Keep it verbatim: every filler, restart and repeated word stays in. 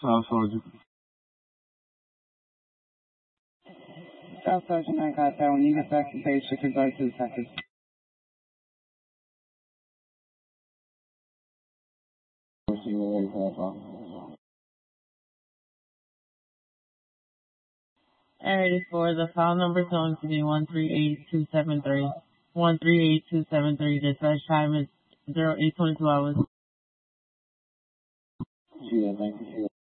South Sergeant. South Sergeant, I got that. When you get back to base, you can go to the package. Alright, for the file number is going to be one three eight two seven three. one three eight two seven three. Dispatch time is zero eight twenty-two hours. Yeah, thank you.